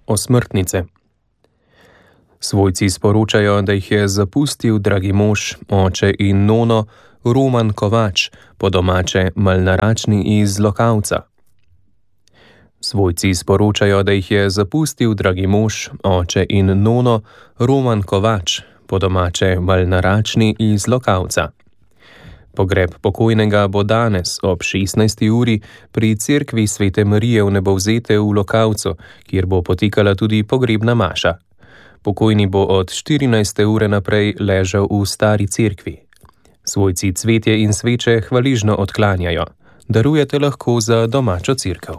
osmrtnice. Svojci sporočajo, da jih je zapustil dragi mož, oče in nono, Roman Kovač, po domače Malnaračni iz Lokavca. Svojci sporočajo, da jih je zapustil dragi mož, oče in nono, Roman Kovač, po domače Malnaračni iz Lokavca. Pogreb pokojnega bo danes ob 16. uri pri cerkvi Svete Marije Vnebovzete v Lokavcu, kjer bo potekala tudi pogrebna maša. Pokojni bo od 14. ure naprej ležal v stari cerkvi. Svojci cvetje in sveče hvaležno odklanjajo. Darujete lahko za domačo cerkev.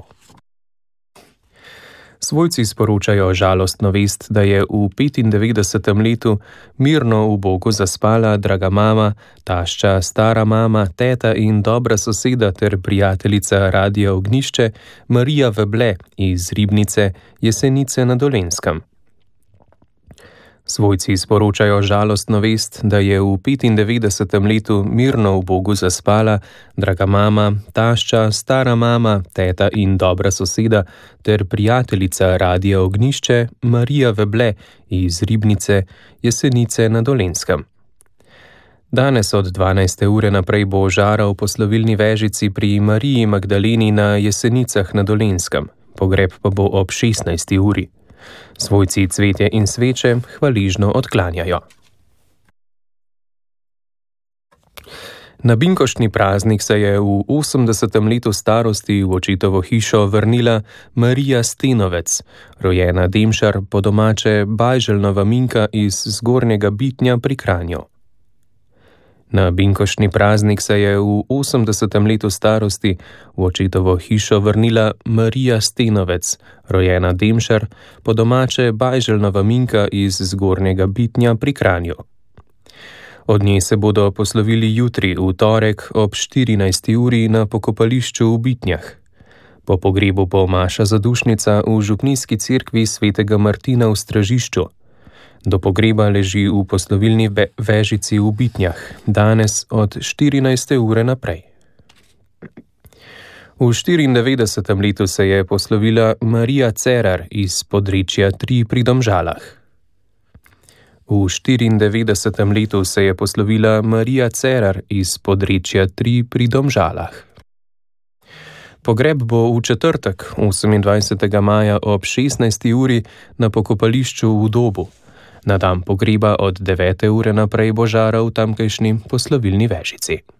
Svojci sporočajo žalostno vest, da je v 95. letu mirno v Bogu zaspala draga mama, tašča, stara mama, teta in dobra soseda ter prijateljica Radia Ognjišče Marija Veble iz Ribnice, Jesenice na Dolenjskem. Svojci sporočajo žalostno vest, da je v 95. letu mirno v Bogu zaspala draga mama, tašča, stara mama, teta in dobra soseda ter prijateljica Radia Ognjišče Marija Veble iz Ribnice, Jesenice na Dolenjskem. Danes od 12. ure naprej bo žara v poslovilni vežici pri Mariji Magdaleni na Jesenicah na Dolenjskem. Pogreb pa bo ob 16. uri. Svojci cvetje in sveče hvaležno odklanjajo. Na binkoštni praznik se je v 80. letu starosti v očetovo hišo vrnila Marija Stenovec, rojena Demšar, po domače Bajželnova Minka iz Zgornjega Bitnja pri Kranju. Na binkoštni praznik se je v 80. letu starosti v očetovo hišo vrnila Marija Stenovec, rojena Demšar, po domače Bajželnova Minka iz Zgornjega Bitnja pri Kranju. Od nje se bodo poslovili jutri, v torek, ob 14. uri na pokopališču v Bitnjah. Po pogrebu bo maša zadušnica v župnijski cerkvi Svetega Martina v Stražišču. Do pogreba leži v poslovilni vežici v Bitnjah, danes od 14. ure naprej. V 94. letu se je poslovila Marija Cerar iz Podrečja 3 pri Domžalah. V 94. letu se je poslovila Marija Cerar iz Podrečja 3 pri Domžalah. Pogreb bo v četrtek, 28. maja ob 16. uri na pokopališču v Dobu. Na dan pogreba od 9. ure naprej bo žara v tamkajšnji poslovilni vežici.